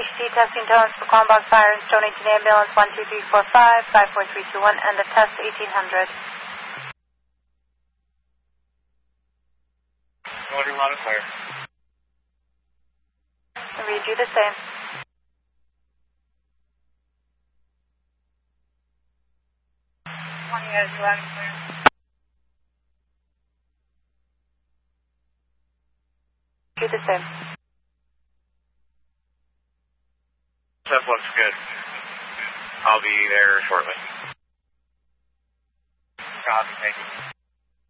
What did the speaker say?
HT testing tones for Quambog Sirens, donating ambulance 12345, 54321, and the test 1800. Order modifier. Read you the same. Do the same. That looks good. I'll be there shortly. Copy, thank you.